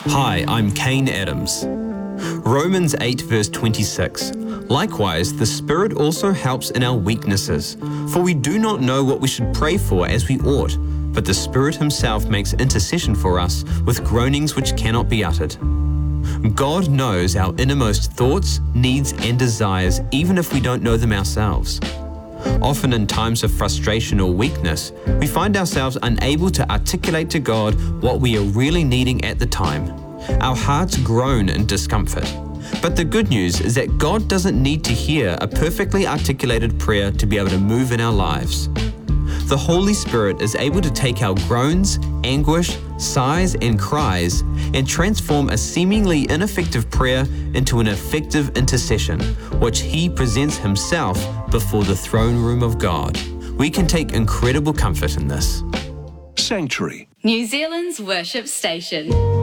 Hi, I'm Kane Adams. Romans 8 verse 26. Likewise, the Spirit also helps in our weaknesses, for we do not know what we should pray for as we ought, but the Spirit himself makes intercession for us with groanings which cannot be uttered. God knows our innermost thoughts, needs, and desires, even if we don't know them ourselves. Often in times of frustration or weakness, we find ourselves unable to articulate to God what we are really needing at the time. Our hearts groan in discomfort. But the good news is that God doesn't need to hear a perfectly articulated prayer to be able to move in our lives. The Holy Spirit is able to take our groans, anguish, sighs, and cries and transform a seemingly ineffective prayer into an effective intercession, which He presents Himself before the throne room of God. We can take incredible comfort in this. Sanctuary, New Zealand's worship station.